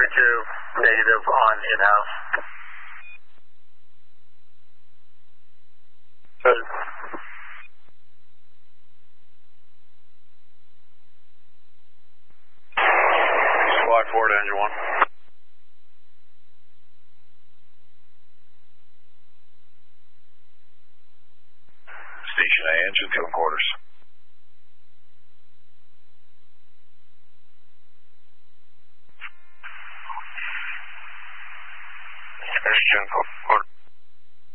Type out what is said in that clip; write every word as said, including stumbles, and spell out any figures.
Roger two, negative on in-house. Good. Squawk forward, engine one. Station A, engine two quarters. Engine quarters.